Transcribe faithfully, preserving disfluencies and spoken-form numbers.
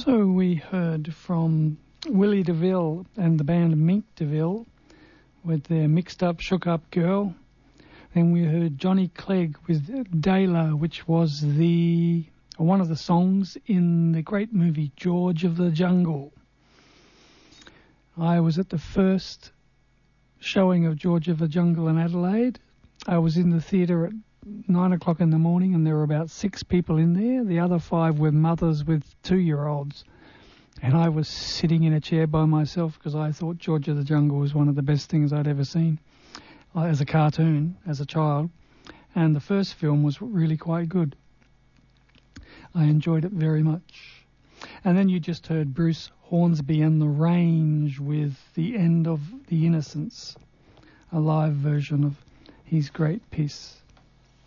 So we heard from Willie DeVille and the band Mink DeVille with their Mixed Up, Shook Up Girl. Then we heard Johnny Clegg with Dayla, which was the one of the songs in the great movie George of the Jungle. I was at the first showing of George of the Jungle in Adelaide. I was in the theatre at nine o'clock in the morning, and there were about six people in there. The other five were mothers with two-year-olds. And I was sitting in a chair by myself because I thought George of the Jungle was one of the best things I'd ever seen uh, as a cartoon, as a child. And the first film was really quite good. I enjoyed it very much. And then you just heard Bruce Hornsby and the Range with The End of the Innocents, a live version of his great piece.